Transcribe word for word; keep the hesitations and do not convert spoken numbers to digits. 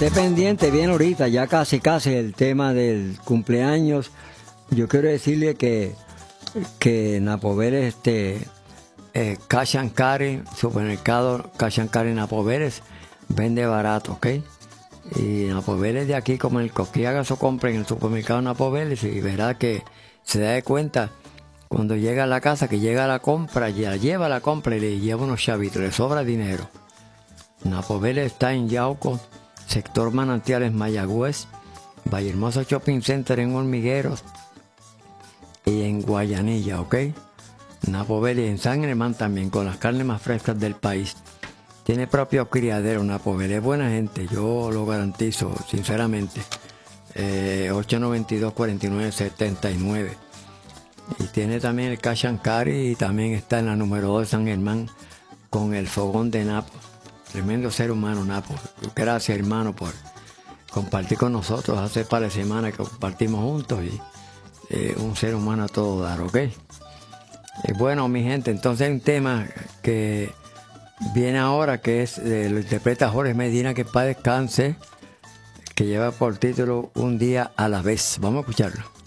esté pendiente bien ahorita, ya casi casi el tema del cumpleaños. Yo quiero decirle que, que Napoveres, este, eh, Cash and Carry, supermercado Cash and Carry Napoveres, vende barato, ¿ok? Y Napoveres de aquí, como el que haga su compra en el supermercado Napoveres, y verá que se da de cuenta cuando llega a la casa, que llega a la compra, ya lleva la compra y le lleva unos chavitos, le sobra dinero. Napoveres está en Yauco, sector Manantiales, Mayagüez, Vallehermoso Shopping Center en Hormigueros y en Guayanilla, ¿ok? Napoveres en San Germán también, con las carnes más frescas del país. Tiene propio criadero. Napoveres es buena gente, yo lo garantizo, sinceramente. Eh, ocho nueve dos, cuatro nueve siete nueve. Y tiene también el Cash and Carry, y también está en la número dos de San Germán con el fogón de Napo. Tremendo ser humano, Napo. Gracias, hermano, por compartir con nosotros. Hace par de semanas que compartimos juntos, y eh, un ser humano a todo dar, ¿ok? Y bueno, mi gente, entonces hay un tema que viene ahora, que es, eh, lo interpreta Jorge Medina, que para descanse, que lleva por título Un día a la vez. Vamos a escucharlo.